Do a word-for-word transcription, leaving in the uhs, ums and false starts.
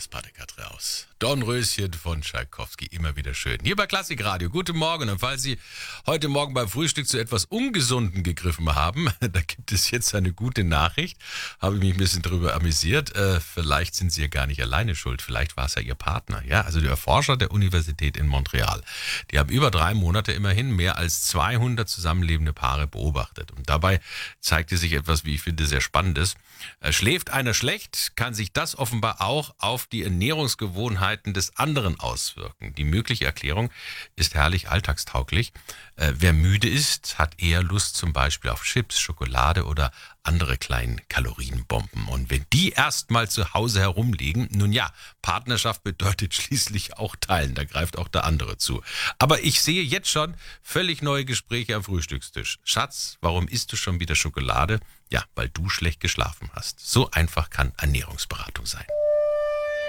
Pater aus. Dornröschen von Tschaikowski, immer wieder schön. Hier bei Klassikradio, guten Morgen. Und falls Sie heute Morgen beim Frühstück zu etwas Ungesunden gegriffen haben, da gibt es jetzt eine gute Nachricht. Habe ich mich ein bisschen drüber amüsiert. Äh, vielleicht sind Sie ja gar nicht alleine schuld. Vielleicht war es ja Ihr Partner. Ja, also der Forscher der Universität in Montreal. Die haben über drei Monate immerhin mehr als zweihundert zusammenlebende Paare beobachtet. Und dabei zeigte sich etwas, wie ich finde, sehr Spannendes. Äh, schläft einer schlecht, kann sich das offenbar auch auf die Ernährungsgewohnheiten des anderen auswirken. Die mögliche Erklärung ist herrlich alltagstauglich. Äh, wer müde ist, hat eher Lust zum Beispiel auf Chips, Schokolade oder andere kleinen Kalorienbomben. Und wenn die erstmal zu Hause herumliegen, nun ja, Partnerschaft bedeutet schließlich auch teilen. Da greift auch der andere zu. Aber ich sehe jetzt schon völlig neue Gespräche am Frühstückstisch. Schatz, warum isst du schon wieder Schokolade? Ja, weil du schlecht geschlafen hast. So einfach kann Ernährungsberatung sein.